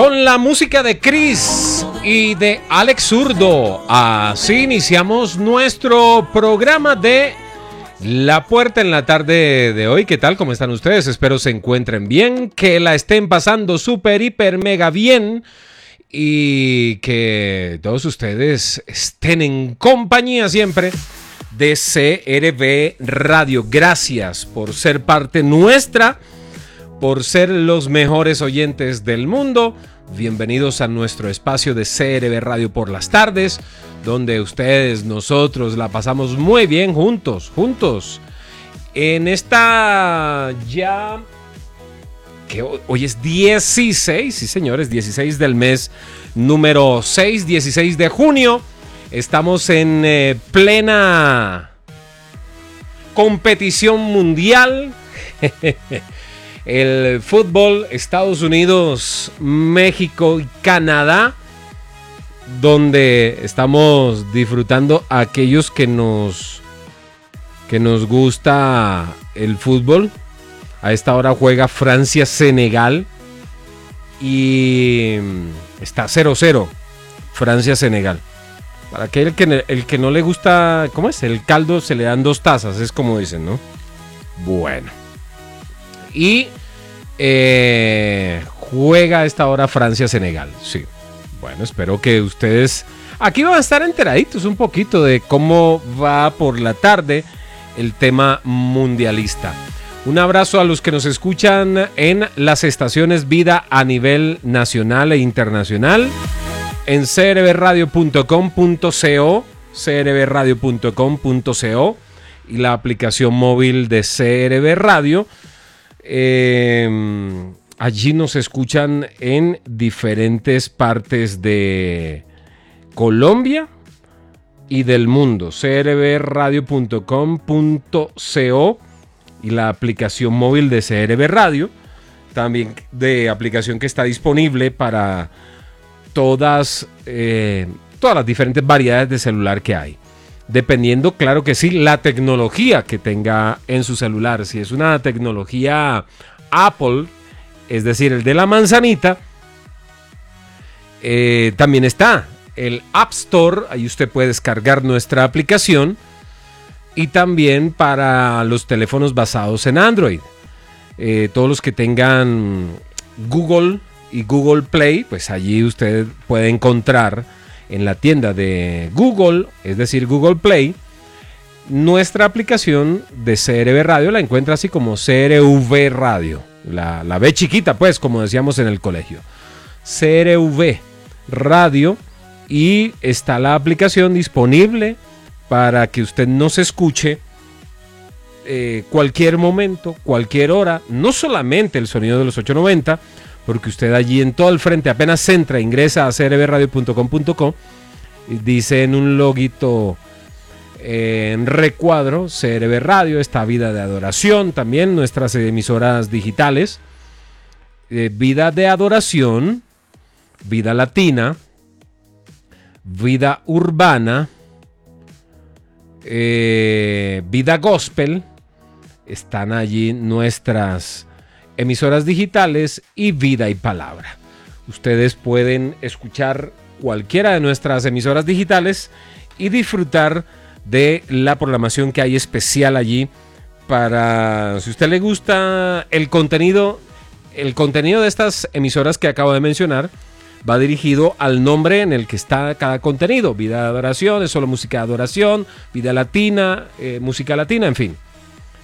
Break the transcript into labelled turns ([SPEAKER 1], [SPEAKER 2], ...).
[SPEAKER 1] Con la música de Chris y de Alex Zurdo, así iniciamos nuestro programa de La Puerta en la tarde de hoy. ¿Qué tal? ¿Cómo están ustedes? Espero se encuentren bien, que la estén pasando súper, hiper, mega bien y que todos ustedes estén en compañía siempre de CRB Radio. Gracias por ser parte nuestra, por ser los mejores oyentes del mundo. Bienvenidos a nuestro espacio de CRB Radio por las tardes, donde ustedes, nosotros la pasamos muy bien juntos. En esta ya, que hoy es 16, sí señores, 16 del mes número 6, 16 de junio. Estamos en plena competición mundial. El fútbol, Estados Unidos, México y Canadá, donde estamos disfrutando a aquellos que nos gusta el fútbol. A esta hora juega Francia-Senegal y está 0-0 Francia-Senegal. Para aquel el que no le gusta, ¿cómo es? El caldo se le dan 2 tazas, es como dicen, ¿no? Bueno. Y juega a esta hora Francia-Senegal. Sí. Bueno, espero que ustedes aquí van a estar enteraditos un poquito de cómo va por la tarde el tema mundialista. Un abrazo a los que nos escuchan en las estaciones Vida a nivel nacional e internacional, en crbradio.com.co, crbradio.com.co y la aplicación móvil de CRB Radio. Allí nos escuchan en diferentes partes de Colombia y del mundo. crbradio.com.co y la aplicación móvil de CRB Radio, también de aplicación que está disponible para todas las diferentes variedades de celular que hay. Dependiendo, claro que sí, la tecnología que tenga en su celular. Si es una tecnología Apple, es decir, el de la manzanita, también está el App Store. Ahí usted puede descargar nuestra aplicación. Y también para los teléfonos basados en Android. Todos los que tengan Google y Google Play, pues allí usted puede encontrar en la tienda de Google, es decir, Google Play, nuestra aplicación de CRB Radio. La encuentra así como CRV Radio, la B chiquita, pues, como decíamos en el colegio. CRV Radio, y está la aplicación disponible para que usted nos escuche cualquier momento, cualquier hora, no solamente el sonido de los 890, porque usted allí en todo el frente apenas entra, ingresa a crbradio.com.co y dice en un loguito en recuadro CRB Radio, está Vida de Adoración, también nuestras emisoras digitales, Vida de Adoración, Vida Latina, Vida Urbana, Vida Gospel. Están allí nuestras emisoras digitales y Vida y Palabra. Ustedes pueden escuchar cualquiera de nuestras emisoras digitales y disfrutar de la programación que hay especial allí para, si a usted le gusta el contenido de estas emisoras que acabo de mencionar, va dirigido al nombre en el que está cada contenido. Vida de Adoración es solo música de adoración, Vida Latina, música latina, en fin.